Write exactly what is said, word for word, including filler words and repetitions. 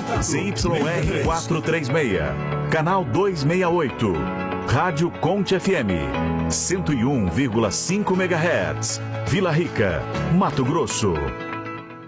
Z Y R quatrocentos e trinta e seis, canal duzentos e sessenta e oito. Rádio Conte F M, cento e um vírgula cinco megahertz. Vila Rica, Mato Grosso.